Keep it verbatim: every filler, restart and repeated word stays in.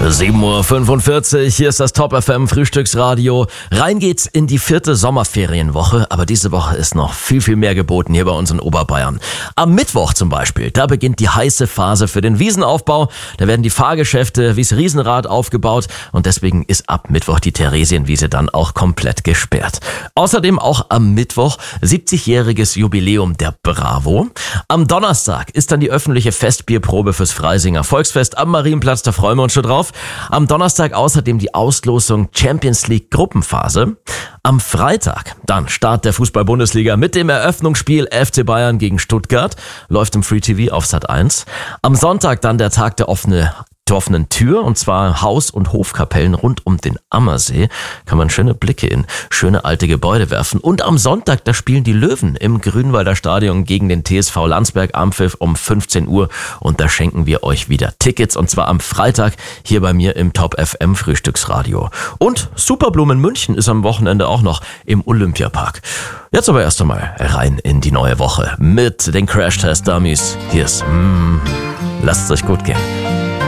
sieben Uhr fünfundvierzig, hier ist das Top F M Frühstücksradio. Rein geht's in die vierte Sommerferienwoche, aber diese Woche ist noch viel, viel mehr geboten hier bei uns in Oberbayern. Am Mittwoch zum Beispiel, da beginnt die heiße Phase für den Wiesenaufbau. Da werden die Fahrgeschäfte wie's Riesenrad aufgebaut und deswegen ist ab Mittwoch die Theresienwiese dann auch komplett gesperrt. Außerdem auch am Mittwoch siebzigjähriges Jubiläum der Bravo. Am Donnerstag ist dann die öffentliche Festbierprobe fürs Freisinger Volksfest am Marienplatz, da freuen wir uns schon drauf. Am Donnerstag außerdem die Auslosung Champions League Gruppenphase. Am Freitag dann Start der Fußball-Bundesliga mit dem Eröffnungsspiel F C Bayern gegen Stuttgart. Läuft im Free T V auf Sat eins. Am Sonntag dann der Tag der offene der offenen Tür, und zwar Haus- und Hofkapellen rund um den Ammersee. Kann man schöne Blicke in schöne alte Gebäude werfen. Und am Sonntag, da spielen die Löwen im Grünwalder Stadion gegen den T S V Landsberg, Anpfiff um fünfzehn Uhr. Und da schenken wir euch wieder Tickets, und zwar am Freitag hier bei mir im Top F M Frühstücksradio. Und Superblumen München ist am Wochenende auch noch im Olympiapark. Jetzt aber erst einmal rein in die neue Woche mit den Crash Test Dummies. Hier ist, mm, lasst es euch gut gehen.